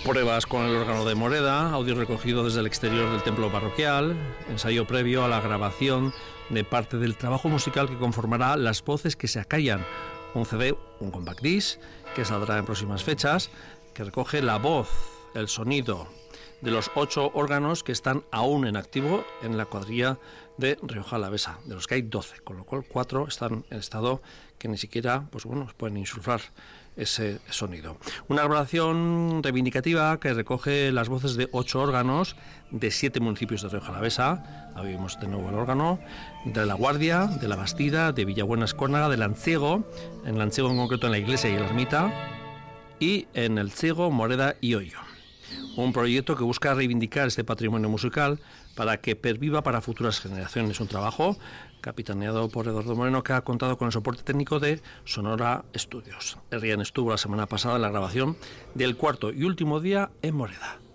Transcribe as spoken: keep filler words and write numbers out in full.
Pruebas con el órgano de Moreda, audio recogido desde el exterior del templo parroquial, ensayo previo a la grabación de parte del trabajo musical que conformará Las voces que se acallan, un C D, un compact disc, que saldrá en próximas fechas, que recoge la voz, el sonido de los ocho órganos que están aún en activo en la cuadrilla de Rioja Alavesa, de los que hay doce, con lo cual cuatro están en estado que ni siquiera, pues bueno, pueden insuflar ese sonido. Una grabación reivindicativa que recoge las voces de ocho órganos de siete municipios de Rioja Alavesa. Ahí vimos de nuevo el órgano de La Guardia, de La Bastida, de Villabuena Escórnaga, de Lanciego, en Lanciego en concreto en la iglesia y en la ermita, y en El Ciego, Moreda y Hoyo. Un proyecto que busca reivindicar este patrimonio musical para que perviva para futuras generaciones. Un trabajo capitaneado por Eduardo Moreno, que ha contado con el soporte técnico de Sonora Estudios. Herrián estuvo la semana pasada en la grabación del cuarto y último día en Moreda.